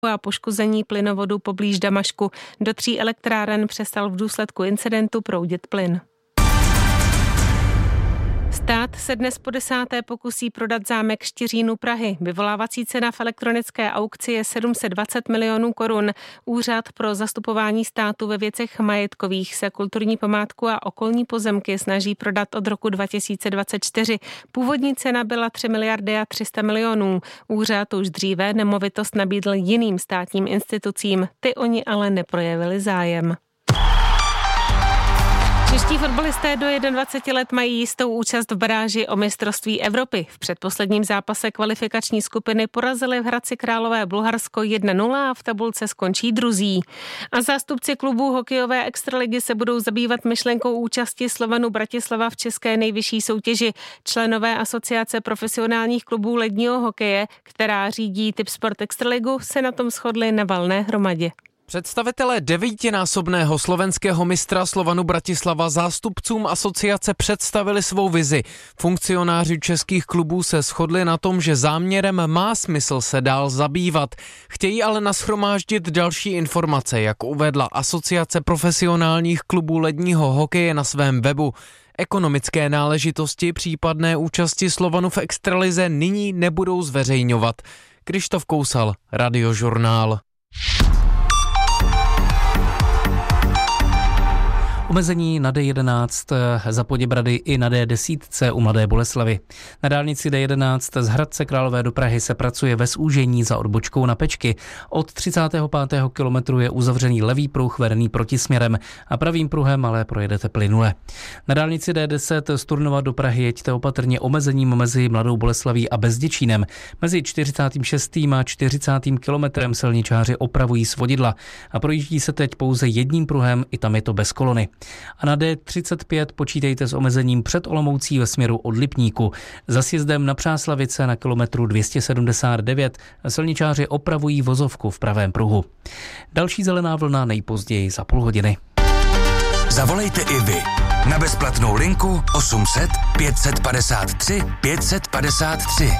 a poškození plynovodu poblíž Damašku. Do 3 elektráren přestal v důsledku incidentu proudit plyn. Stát se dnes po 10. pokusí prodat zámek Štiřín u Prahy. Vyvolávací cena v elektronické aukci je 720 milionů korun. Úřad pro zastupování státu ve věcech majetkových se kulturní památku a okolní pozemky snaží prodat od roku 2024. Původní cena byla 3 miliardy a 300 milionů. Úřad už dříve nemovitost nabídl jiným státním institucím. Ty oni ale neprojevili zájem. Čeští fotbalisté do 21 let mají jistou účast v baráži o mistrovství Evropy. V předposledním zápase kvalifikační skupiny porazili v Hradci Králové Bulharsko 1-0 a v tabulce skončí druzí. A zástupci klubů hokejové extraligy se budou zabývat myšlenkou účasti Slovanu Bratislava v české nejvyšší soutěži. Členové asociace profesionálních klubů ledního hokeje, která řídí Tipsport Extraligu, se na tom shodli na valné hromadě. Představitelé 9násobného slovenského mistra Slovanu Bratislava zástupcům asociace představili svou vizi. Funkcionáři českých klubů se shodli na tom, že záměrem má smysl se dál zabývat. Chtějí ale nashromáždit další informace, jak uvedla asociace profesionálních klubů ledního hokeje na svém webu. Ekonomické náležitosti případné účasti Slovanu v extralize nyní nebudou zveřejňovat. Krištof Kousal, Radiožurnál. Omezení na D11 za Poděbrady i na D10 u Mladé Boleslavi. Na dálnici D11 z Hradce Králové do Prahy se pracuje ve zúžení za odbočkou na Pečky. Od 35. kilometru je uzavřený levý pruh vedený protisměrem a pravým pruhem ale projedete plynule. Na dálnici D10 z Turnova do Prahy jeďte opatrně omezením mezi Mladou Boleslaví a Bezděčínem. Mezi 46. a 40. kilometrem silničáři opravují svodidla a projíždí se teď pouze jedním pruhem, i tam je to bez kolony. A na D35 počítejte s omezením před Olomoucí ve směru od Lipníku. Za sjezdem na Přáslavice na kilometru 279 silničáři opravují vozovku v pravém pruhu. Další zelená vlna nejpozději za půl hodiny. Zavolejte i vy na bezplatnou linku 800 553 553.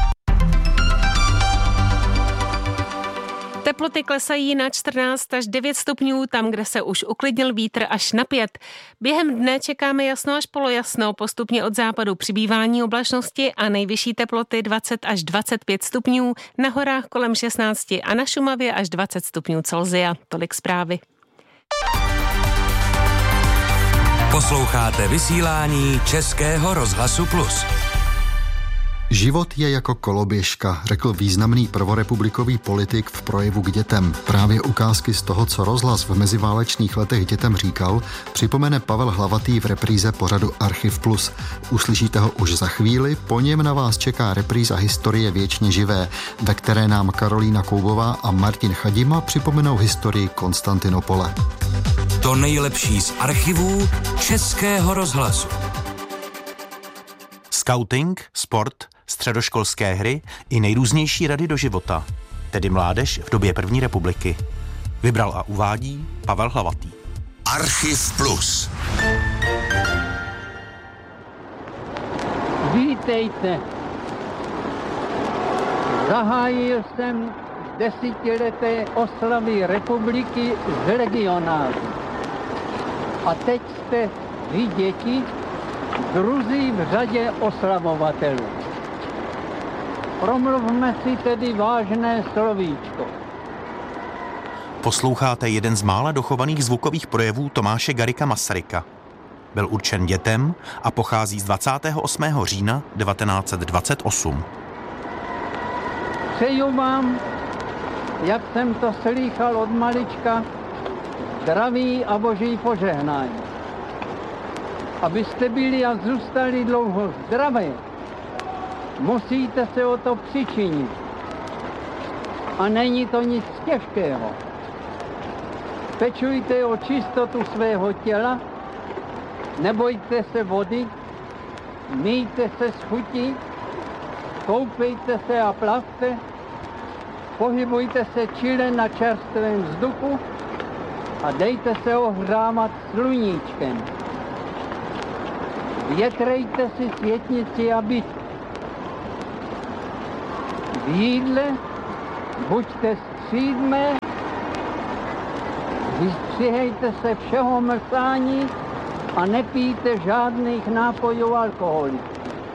Teploty klesají na 14 až 9 stupňů, tam, kde se už uklidnil vítr, až na 5. Během dne čekáme jasno až polojasno, postupně od západu přibývání oblačnosti a nejvyšší teploty 20 až 25 stupňů, na horách kolem 16 a na Šumavě až 20 stupňů Celsia. Tolik zprávy. Posloucháte vysílání Českého rozhlasu Plus. Život je jako koloběžka, řekl významný prvorepublikový politik v projevu k dětem. Právě ukázky z toho, co rozhlas v meziválečných letech dětem říkal, připomene Pavel Hlavatý v repríze pořadu Archiv Plus. Uslyšíte ho už za chvíli, po něm na vás čeká repríza Historie věčně živé, ve které nám Karolína Koubová a Martin Chadima připomenou historii Konstantinopole. To nejlepší z archivů Českého rozhlasu. Skauting, sport, středoškolské hry i nejrůznější rady do života, tedy mládež v době první republiky. Vybral a uvádí Pavel Hlavatý. Archiv Plus. Vítejte. Zahájil jsem 10leté oslavy republiky z legionářů. A teď jste vy, děti, druzí v řadě oslavovatelů. Promluvme si tedy vážné slovíčko. Posloucháte jeden z mála dochovaných zvukových projevů Tomáše Garrigua Masaryka. Byl určen dětem a pochází z 28. října 1928. Přeju vám, jak jsem to slýchal od malička, zdraví a boží požehnání. Abyste byli a zůstali dlouho zdraví, musíte se o to přičinit. A není to nic těžkého. Pečujte o čistotu svého těla, nebojte se vody, myjte se z chutí, koupejte se a plavte, pohybujte se čile na čerstvém vzduchu a dejte se ohřávat sluníčkem. Větrejte si světnici a byt. V jídle buďte střídmé, vystřihejte se všeho mlsání a nepijte žádných nápojů alkoholických.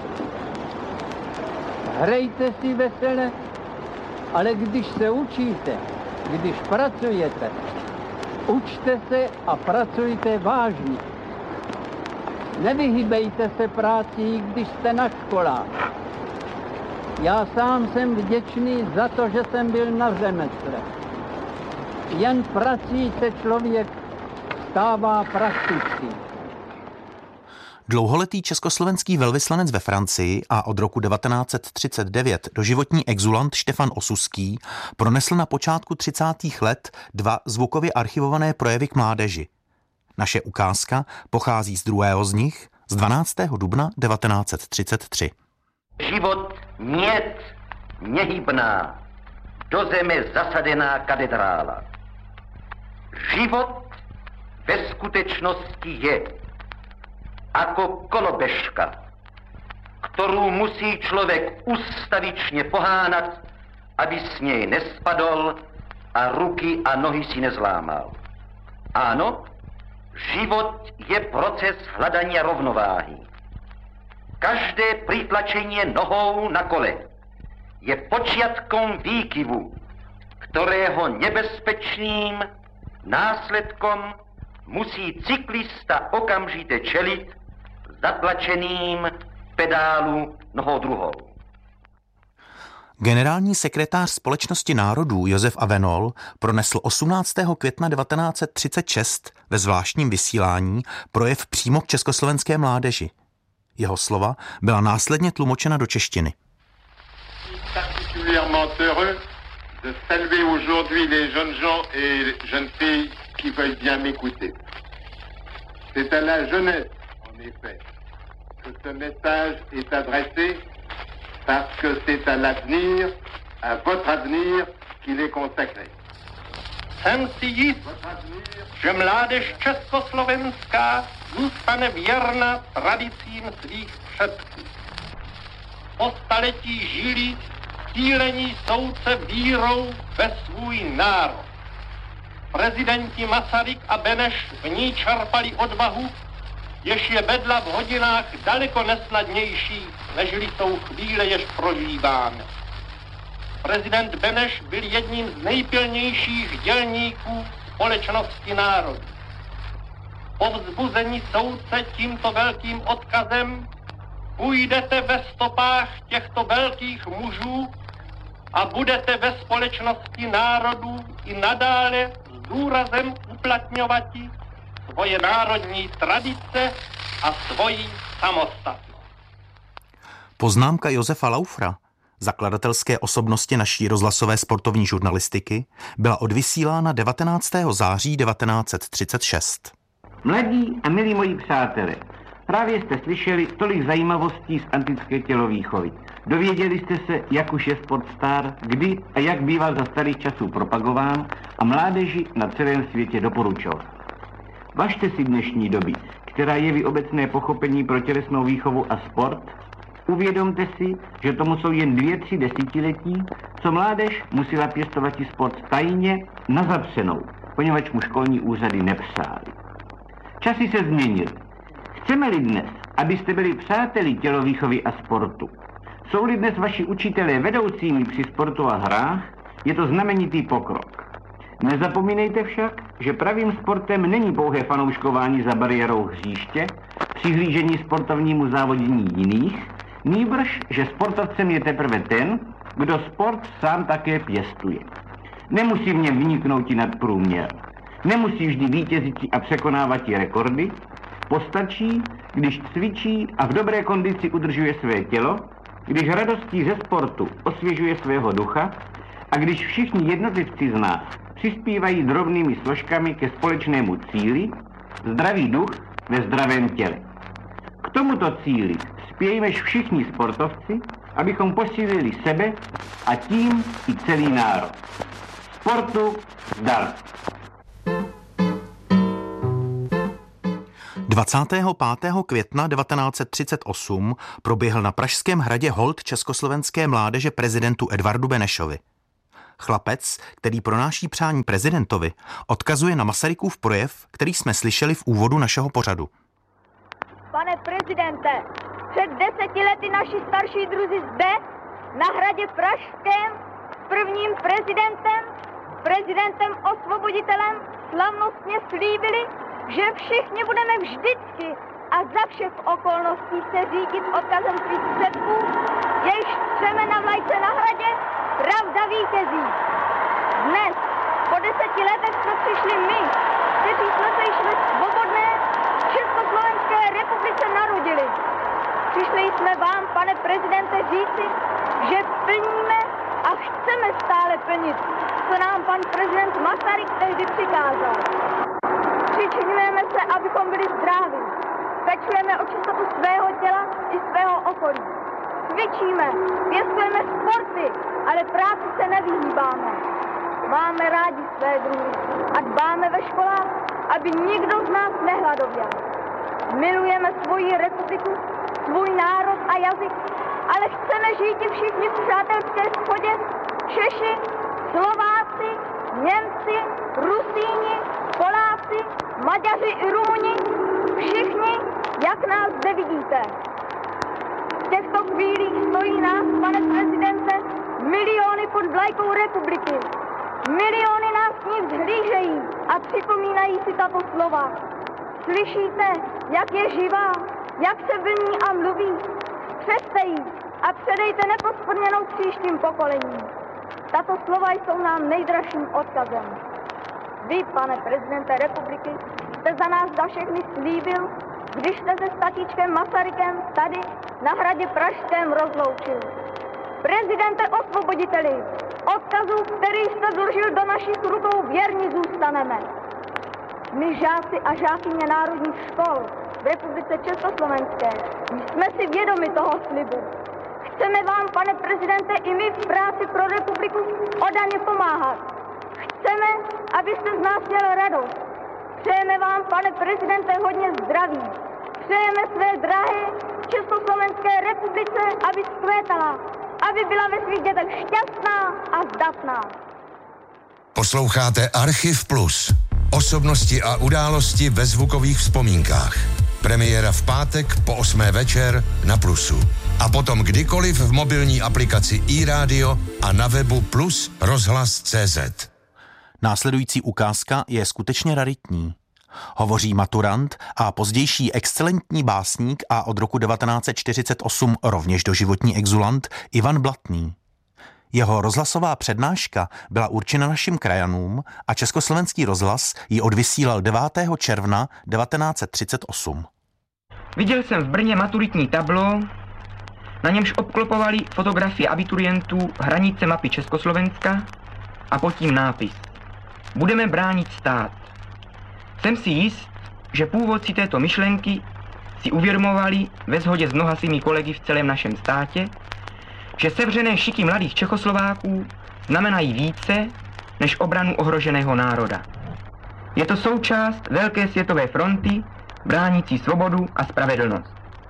Hrajte si vesele, ale když se učíte, když pracujete, učte se a pracujte vážně. Nevyhýbejte se práci, když jste na školách. Já sám jsem vděčný za to, že jsem byl na řemesle. Jen prací se člověk stává praktický. Dlouholetý československý velvyslanec ve Francii a od roku 1939 doživotní exulant Štefan Osuský pronesl na počátku 30. let 2 zvukově archivované projevy k mládeži. Naše ukázka pochází z druhého z nich z 12. dubna 1933. Život nět, nehybná, do zeme zasadená katedrála. Život ve skutečnosti je jako kolobežka, kterou musí člověk ustavičně pohánat, aby s něj nespadol a ruky a nohy si nezlámal. Ano, život je proces hledání rovnováhy. Každé přitlačení nohou na kole je počátkem výkyvu, kterého nebezpečným následkom musí cyklista okamžitě čelit zatlačeným pedálu nohou druhou. Generální sekretář Společnosti národů Josef Avenol pronesl 18. května 1936 ve zvláštním vysílání projev přímo k československé mládeži. Jeho slova byla následně tlumočena do češtiny. De saluer aujourd'hui les jeunes gens et jeunes filles qui veulent bien m'écouter. C'est à la jeunesse, en effet, que ce message est adressé, parce que c'est à l'avenir, à votre avenir, qu'il est consacré. Jsem si jist, že mládež československá zůstane věrna tradicím svých předků. Po staletí žili cílení soudce vírou ve svůj národ. Prezidenti Masaryk a Beneš v ní čerpali odvahu, jež je vedla v hodinách daleko nesnadnější, nežli jsou chvíle, jež prožíváme. Prezident Beneš byl jedním z nejpilnějších dělníků společnosti národů. Po vzbuzení soudce tímto velkým odkazem půjdete ve stopách těchto velkých mužů a budete ve společnosti národů i nadále s důrazem uplatňovati svoje národní tradice a svoji samostatnost. Poznámka Josefa Laufra, zakladatelské osobnosti naší rozhlasové sportovní žurnalistiky, byla odvysílána 19. září 1936. Mladí a milí moji přátelé, právě jste slyšeli tolik zajímavostí z antické tělovýchovy. Dověděli jste se, jak už je sport star, kdy a jak býval za starých časů propagován a mládeži na celém světě doporučován. Važte si dnešní doby, která jeví obecné pochopení pro tělesnou výchovu a sport. Uvědomte si, že tomu jsou jen 2-3 desetiletí, co mládež musela pěstovat sport tajně na zapřenou, poněvadž mu školní úřady nepřáli. Časy se změnily. Chceme-li dnes, abyste byli přáteli tělovýchovy a sportu, jsou-li dnes vaši učitelé vedoucími při sportu a hrách, je to znamenitý pokrok. Nezapomínejte však, že pravým sportem není pouhé fanouškování za bariérou hřiště, přihlížení sportovnímu závodění jiných, nýbrž, že sportovcem je teprve ten, kdo sport sám také pěstuje. Nemusí v něm vyniknout nad průměr. Nemusí vždy vítězit a překonávat rekordy. Postačí, když cvičí a v dobré kondici udržuje své tělo, když radostí ze sportu osvěžuje svého ducha a když všichni jednotlivci z nás přispívají drobnými složkami ke společnému cíli, zdravý duch ve zdravém těle. K tomuto cíli spějmež všichni sportovci, abychom posílili sebe a tím i celý národ. Sportu zdar! 25. května 1938 proběhl na Pražském hradě hold československé mládeže prezidentu Edvardu Benešovi. Chlapec, který pronáší přání prezidentovi, odkazuje na Masarykův projev, který jsme slyšeli v úvodu našeho pořadu. Pane prezidente, před 10 lety naši starší druzi zde, na hradě Pražském, prvním prezidentem osvoboditelem, slavnostně slíbili, že všichni budeme vždycky a za všech okolností se řídit odkazem svých předků, jejichž třeme na vlajce na hradě, pravda vítězí. Dnes, po 10 letech jsme přišli my, kteří jsme se již ve svobodné Československé republice narodili. Přišli jsme vám, pane prezidente, říci, že plníme a chceme stále plnit, co nám pan prezident Masaryk tehdy přikázal. Přičiňujeme se, abychom byli zdraví. Pečujeme o čistotu svého těla i svého okolí. Cvičíme, pěstujeme sporty, ale práci se nevyhýbáme. Máme rádi své druhy a dbáme ve školách, aby nikdo z nás nehladověl. Milujeme svoji republiku, svůj národ a jazyk, ale chceme žít i všichni v přátelské shodě, Češi, Slováci, Němci, Rusíni, Poláci, Maďaři i Rumuni, všichni, jak nás zde vidíte. V těchto chvílích stojí nás, pane prezidente, miliony pod vlajkou republiky. Miliony nás s ní vzhlížejí a připomínají si tato slova. Slyšíte, jak je živá, jak se vlní a mluví? Přeste jí a předejte nepospodněnou příštím pokolením. Tato slova jsou nám nejdražším odkazem. Vy, pane prezidente republiky, jste za nás za všechny slíbil, když jste se s tatíčkem Masarykem tady na hradě Pražském rozloučil. Prezidente osvoboditeli, odkazu, který jste vložil do našich rukou, věrní zůstaneme. My žáci a žákyně národních škol v republice Československé jsme si vědomi toho slibu. Chceme vám, pane prezidente, i my v práci pro republiku oddaně pomáhat. Chceme, abyste z nás měl radost. Přejeme vám, pane prezidente, hodně zdraví. Přejeme své drahé Československé republice, aby vzkvétala, aby byla ve svých dětech šťastná a zdatná. Posloucháte Archiv Plus. Osobnosti a události ve zvukových vzpomínkách. Premiéra v pátek po 8. večer na Plusu. A potom kdykoliv v mobilní aplikaci iRádio a na webu Plus rozhlas.cz. Následující ukázka je skutečně raritní. Hovoří maturant a pozdější excelentní básník a od roku 1948 rovněž doživotní exulant Ivan Blatný. Jeho rozhlasová přednáška byla určena našim krajanům a Československý rozhlas ji odvysílal 9. června 1938. Viděl jsem v Brně maturitní tablo, na němž obklopovali fotografie abiturientů hranice mapy Československa a pod tím nápis: Budeme bránit stát. Jsem si jist, že původci této myšlenky si uvědomovali ve shodě s mnoha svými kolegy v celém našem státě, že sevřené šiky mladých Čechoslováků znamenají více než obranu ohroženého národa. Je to součást velké světové fronty, bránící svobodu a spravedlnost.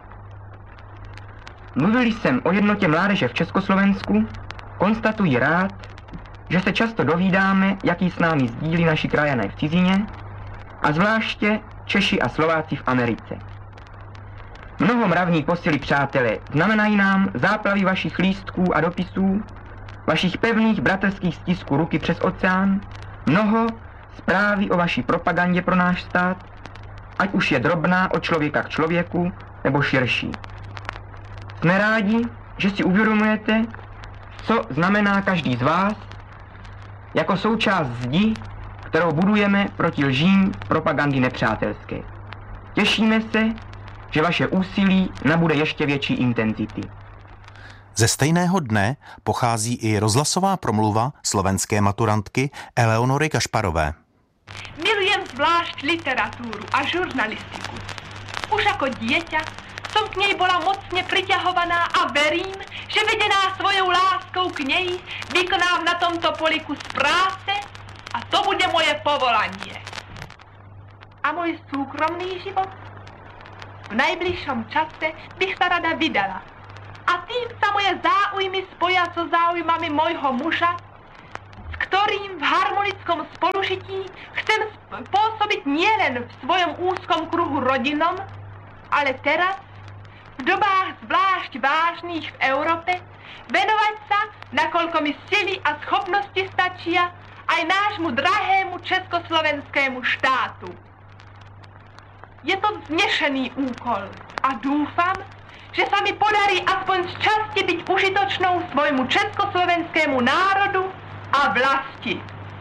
Mluvil jsem o jednotě mládeže v Československu, konstatuji rád, že se často dovídáme, jaký s námi sdílí naši krajané v cizině, a zvláště Češi a Slováci v Americe. Mnoho mravní posily, přátelé, znamenají nám záplavy vašich lístků a dopisů, vašich pevných bratrských stisků ruky přes oceán, mnoho zprávy o vaší propagandě pro náš stát, ať už je drobná od člověka k člověku, nebo širší. Jsme rádi, že si uvědomujete, co znamená každý z vás, jako součást zdi, kterou budujeme proti lžím propagandy nepřátelské. Těšíme se, že vaše úsilí nabude ještě větší intenzity. Ze stejného dne pochází i rozhlasová promluva slovenské maturantky Eleonory Kašparové. Milujem zvlášť literatúru a žurnalistiku. Už ako dieťa som k nej bola mocne priťahovaná a verím, že vedená svojou láskou k nej vykonám na tomto poli kus práce a to bude moje povolanie. A môj súkromný život? V najbližšom čase bych sa rada vydala. A tým sa moje záujmy spoja so záujmami môjho muža ktorým v harmonickom spolužití chcem pôsobiť nielen v svojom úzkom kruhu rodinom, ale teraz, v dobách zvlášť vážnych v Európe, venovať sa, nakoľko mi sily a schopnosti stačia, aj nášmu drahému československému štátu. Je to vznešený úkol a dúfam, že sa mi podarí aspoň z časti byť užitočnou svojmu československému národu a vlasti.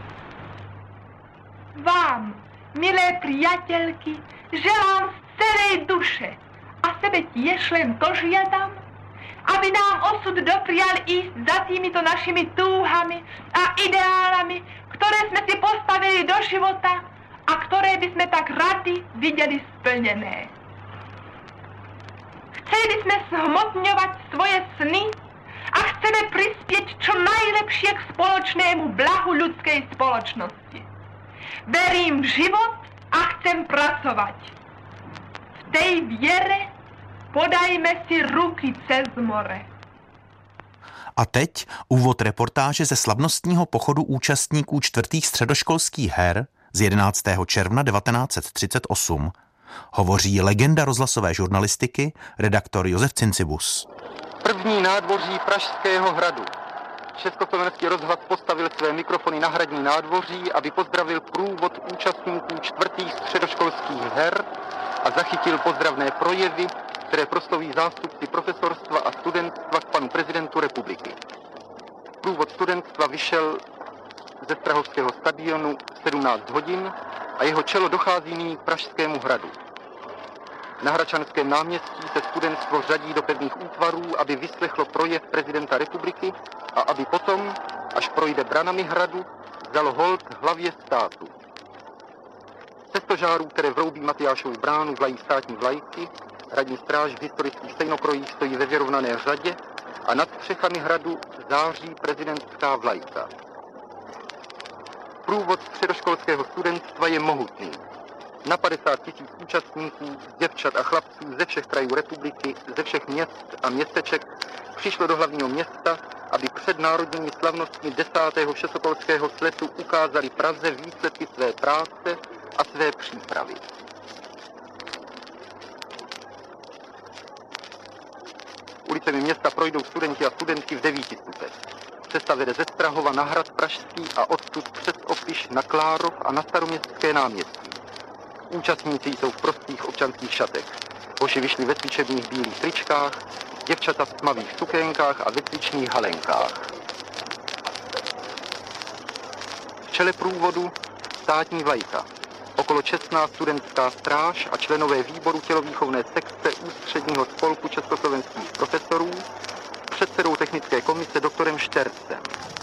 Vám, milé priateľky, želám z celej duše a sebe tiež len to žiadam, aby nám osud doprial ísť za týmito našimi túhami a ideálami, ktoré sme si postavili do života a ktoré by sme tak radi videli splnené. Chceli sme zhmotňovať svoje sny a chceme prispieť čo najlepšie k spoločnému blahu ľudskej spoločnosti. Verím v život a chcem pracovať. V tej viere podajme si ruky cez more. A teď úvod reportáže ze slavnostního pochodu účastníků 4. středoškolských her z 11. června 1938. Hovoří legenda rozhlasové žurnalistiky, redaktor Josef Cincibus. První nádvoří Pražského hradu. Československý rozhlas postavil své mikrofony na hradní nádvoří, aby pozdravil průvod účastníků 4. středoškolských her a zachytil pozdravné projevy, které prosloví zástupci profesorstva a studentstva k panu prezidentu republiky. Průvod studentstva vyšel ze Strahovského stadionu 17 hodin a jeho čelo dochází nyní k Pražskému hradu. Na Hradčanském náměstí se studentstvo řadí do pevných útvarů, aby vyslechlo projev prezidenta republiky a aby potom, až projde branami hradu, vzalo hold hlavě státu. Ze stožárů, které vroubí Matyášovu bránu, vlají státní vlajky, hradní stráž v historických stejnokrojích stojí ve vyrovnané řadě a nad střechami hradu září prezidentská vlajka. Průvod středoškolského studentstva je mohutný. Na 50 000 účastníků, děvčat a chlapců ze všech krajů republiky, ze všech měst a městeček přišlo do hlavního města, aby před národními slavnostmi 10. všesokolského sletu ukázali Praze výsledky své práce a své přípravy. Ulicemi města projdou studenti a studentky v 9 stupech. Cesta vede ze Strahova na Hrad Pražský a odtud přes Opiš na Klárov a na Staroměstské náměstí. Účastníci jsou v prostých občanských šatech. Hoši vyšli ve cvičebních bílých tričkách, děvčata v tmavých sukénkách a ve cvičných halenkách. V čele průvodu státní vlajka. Okolo čestná studentská stráž a členové výboru tělovýchovné sekce Ústředního spolku československých profesorů s předsedou technické komise doktorem Štercem.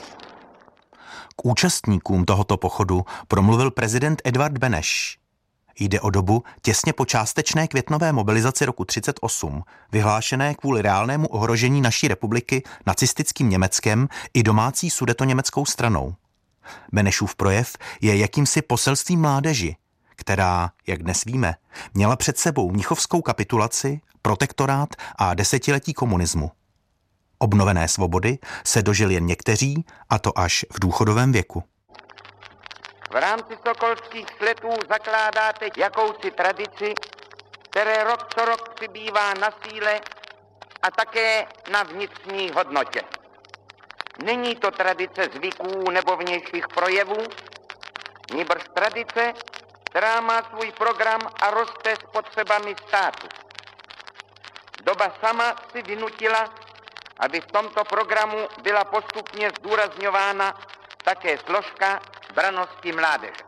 K účastníkům tohoto pochodu promluvil prezident Edvard Beneš. Jde o dobu těsně po částečné květnové mobilizaci roku 1938, vyhlášené kvůli reálnému ohrožení naší republiky nacistickým Německem i domácí sudetoněmeckou stranou. Benešův projev je jakýmsi poselstvím mládeži, která, jak dnes víme, měla před sebou mnichovskou kapitulaci, protektorát a desetiletí komunismu. Obnovené svobody se dožili jen někteří, a to až v důchodovém věku. V rámci sokolských sletů zakládáte jakousi tradici, které rok co rok přibývá na síle a také na vnitřní hodnotě. Není to tradice zvyků nebo vnějších projevů, nýbrž tradice, která má svůj program a roste s potřebami státu. Doba sama si vynutila, aby v tomto programu byla postupně zdůrazňována také složka brannosti mládeže.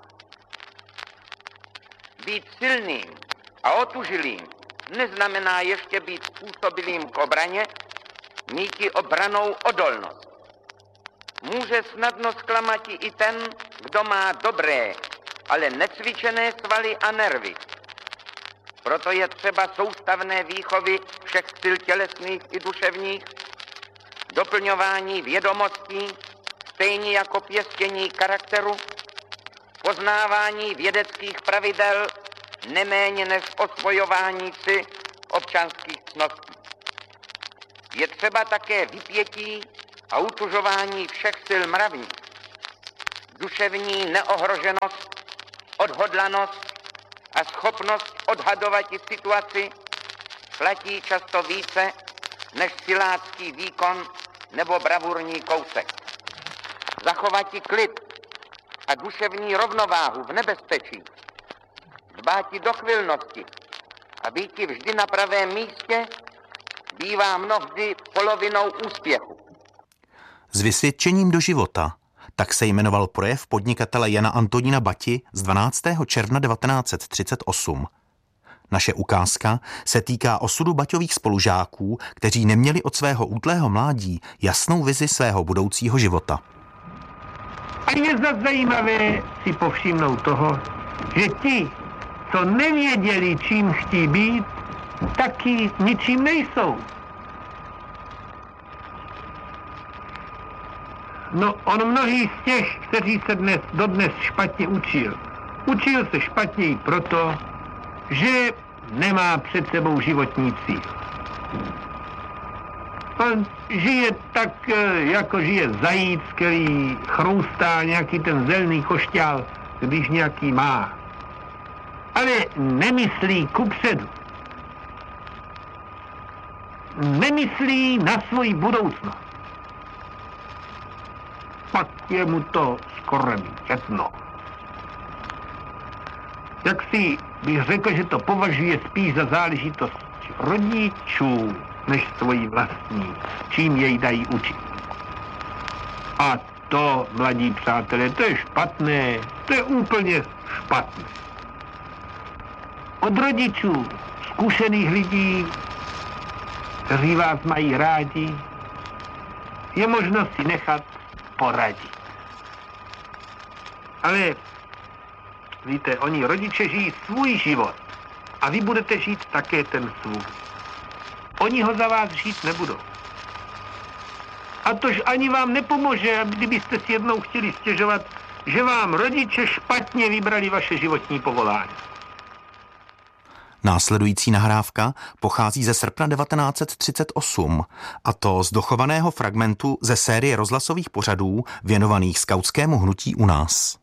Být silným a otužilým neznamená ještě být způsobilým k obraně, míti obranou odolnost. Může snadno zklamati i ten, kdo má dobré, ale necvičené svaly a nervy. Proto je třeba soustavné výchovy všech sil tělesných i duševních, doplňování vědomostí, stejně jako pěstění charakteru, poznávání vědeckých pravidel, neméně než osvojování si občanských cností. Je třeba také vypětí a utužování všech sil mravních, duševní neohroženost, odhodlanost a schopnost odhadovat situaci platí často více než silácký výkon nebo bravurní kousek. Zachovat klid a duševní rovnováhu v nebezpečí, dbáti dochvilnosti a býti vždy na pravém místě bývá mnohdy polovinou úspěchu. S vysvědčením do života, tak se jmenoval projev podnikatele Jana Antonína Bati z 12. června 1938. Naše ukázka se týká osudu Baťových spolužáků, kteří neměli od svého útlého mládí jasnou vizi svého budoucího života. A je zase zajímavé si povšimnout toho, že ti, co nevěděli, čím chtí být, taky ničím nejsou. No, on mnohý z těch, kteří se dodnes špatně učil se špatně i proto, že nemá před sebou životní cíl. On žije tak, jako žije zajíc, který chroustá nějaký ten zelený košťál, když nějaký má. Ale nemyslí kupředu. Nemyslí na svoji budoucnost. Pak je mu to skoro jedno. Jak si bych řekl, že to považuje spíš za záležitost rodičů, než svoji vlastní, čím jej dají učit. A to, mladí přátelé, to je špatné, to je úplně špatné. Od rodičů, zkušených lidí, kteří vás mají rádi, je možno si nechat poradit. Ale víte, oni rodiče žijí svůj život a vy budete žít také ten svůj. Oni ho za vás žít nebudou. A tož ani vám nepomůže, kdybyste si jednou chtěli stěžovat, že vám rodiče špatně vybrali vaše životní povolání. Následující nahrávka pochází ze srpna 1938, a to z dochovaného fragmentu ze série rozhlasových pořadů věnovaných skautskému hnutí u nás.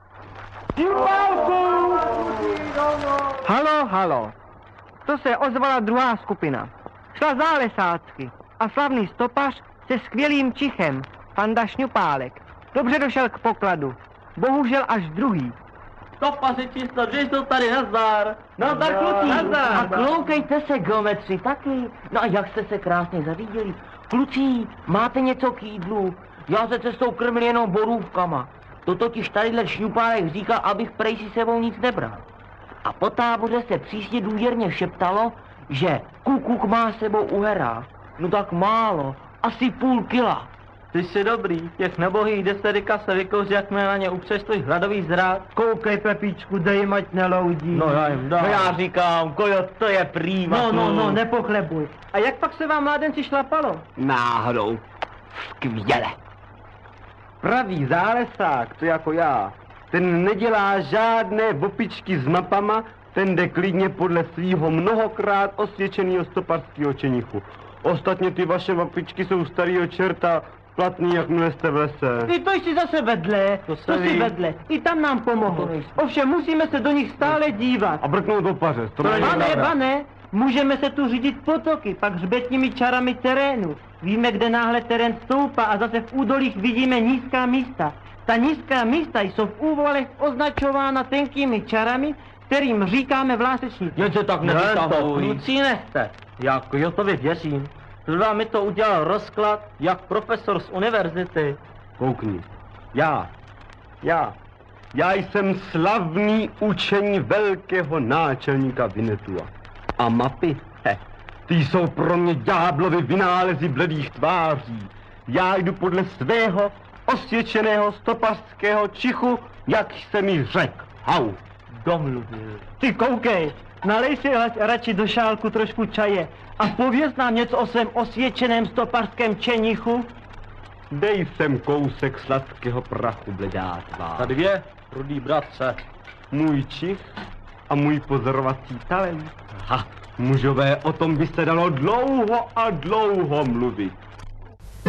Halo, halo. To se ozvala druhá skupina. Šla zálesácky a slavný stopař se skvělým čichem, Fanda Šňupálek. Dobře došel k pokladu. Bohužel až druhý. Stopaři čisto, že jsou tady, nazdar. Nazdar, kluci. Nazdar. A kloukejte se, geometři, taky. No a jak jste se krásně zařídili. Kluci, máte něco k jídlu? Já se cestou krmil jenom borůvkama. To totiž tadyhle Šňupálek říkal, abych prej si sebou nic nebral. A po táboře se přísně důvěrně šeptalo, že Kukuk má sebou uherák. No tak málo, asi půl kila. Ty jsi dobrý, těch nebohých 10 se vykouří, jakmile na ně upřeš tvůj hladový zrát. Koukej, Pepíčku, dej, mať neloudí. No já jim dám. No já říkám, kojot, to je prýma. No, nepochlebuj. A jak pak se vám, mládenci, šlapalo? Náhodou. Skvěle. Pravý zálesák, to jako já, ten nedělá žádné opičky s mapama, ten jde klidně podle svýho mnohokrát osvědčeného stopařského čenichu. Ostatně ty vaše mapičky jsou starýho čerta, platný, jakmile jste v lese. Ty to jsi zase vedle, to jsi vedle. I tam nám pomohl. Ovšem musíme se do nich stále dívat. A brknout do paře. Pane, můžeme se tu řídit potoky, pak hřbetními čarami terénu. Víme, kde náhle terén stoupá a zase v údolích vidíme nízká místa. Ta nízká místa jsou v úvalech označována tenkými čarami, kterým říkáme vlásečníci. Jen se tak nevytahuj. Kluci nechte. Jako Jotovi věřím. Zda mi to udělal rozklad, jak profesor z univerzity. Koukni. Já jsem slavný učení velkého náčelníka Vinetua. A mapy, ty jsou pro mě ďáblovy vynálezy bledých tváří. Já jdu podle svého osvědčeného stopařského čichu, jak jsem mi řekl. Hau. Domluvil. Ty koukej, nalej si radši do šálku trošku čaje a pověz nám něco o svém osvědčeném stopařském čenichu. Dej sem kousek sladkého prachu, bledá tvá. Tady je, rudý bratře. Můj čich a můj pozorovací talent. Ha, mužové, o tom by se dalo dlouho a dlouho mluvit.